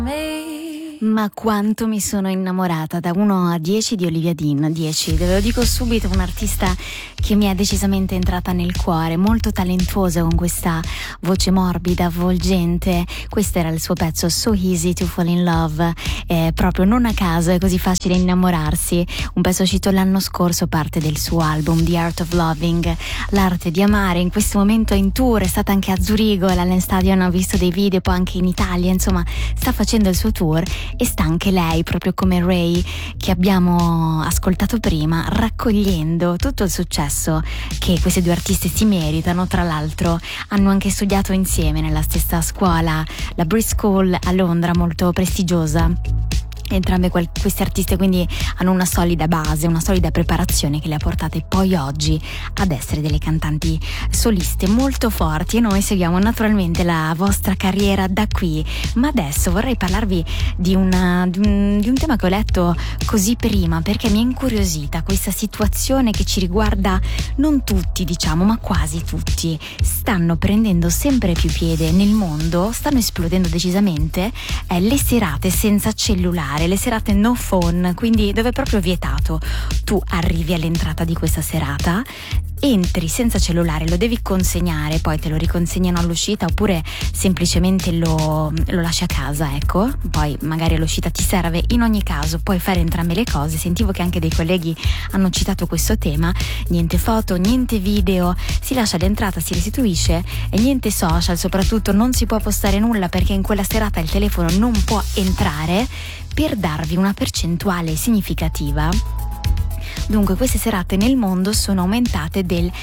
Ma quanto mi sono innamorata, da 1 a 10 di Olivia Dean. 10, ve lo dico subito, un'artista che mi è decisamente entrata nel cuore, molto talentuosa, con questa voce morbida, avvolgente. Questo era il suo pezzo So Easy to Fall in Love, proprio non a caso è così facile innamorarsi, un pezzo uscito l'anno scorso, parte del suo album The Art of Loving, l'arte di amare. In questo momento è in tour, è stata anche a Zurigo, all'Allen Stadium, ho visto dei video, poi anche in Italia, insomma sta facendo il suo tour e sta anche lei, proprio come Ray che abbiamo ascoltato prima, raccogliendo tutto il successo che questi due artisti si meritano. Tra l'altro hanno anche studiato insieme nella stessa scuola, la Bristol School a Londra, molto prestigiosa. Entrambe queste artiste quindi hanno una solida base, una solida preparazione che le ha portate poi oggi ad essere delle cantanti soliste molto forti, e noi seguiamo naturalmente la vostra carriera da qui. Ma adesso vorrei parlarvi di un tema che ho letto così prima, perché mi è incuriosita questa situazione che ci riguarda non tutti, diciamo, ma quasi tutti. Stanno prendendo sempre più piede nel mondo, stanno esplodendo decisamente le serate senza cellulare, le serate no phone, quindi dove è proprio vietato. Tu arrivi all'entrata di questa serata, entri senza cellulare, lo devi consegnare, poi te lo riconsegnano all'uscita, oppure semplicemente lo lasci a casa, ecco. Poi magari all'uscita ti serve. In ogni caso puoi fare entrambe le cose. Sentivo che anche dei colleghi hanno citato questo tema: niente foto, niente video, si lascia l'entrata, si restituisce, e niente social, soprattutto non si può postare nulla, perché in quella serata il telefono non può entrare. Per darvi una percentuale significativa, dunque, queste serate nel mondo sono aumentate del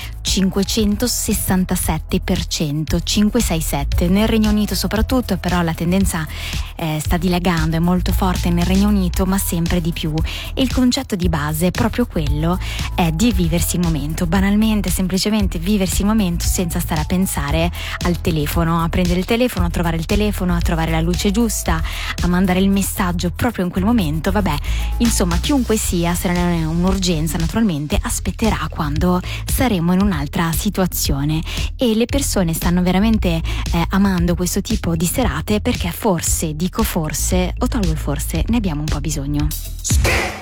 567%, 567. Nel Regno Unito soprattutto, però la tendenza sta dilagando, è molto forte nel Regno Unito, ma sempre di più. E il concetto di base è proprio quello, è di viversi il momento, banalmente, semplicemente viversi il momento senza stare a pensare al telefono, a prendere il telefono, a trovare il telefono, a trovare la luce giusta, a mandare il messaggio proprio in quel momento. Vabbè, insomma, chiunque sia, se non è un'urgenza naturalmente, aspetterà quando saremo in un'altra situazione. E le persone stanno veramente amando questo tipo di serate, perché forse, dico forse, o tolgo il forse, ne abbiamo un po' bisogno.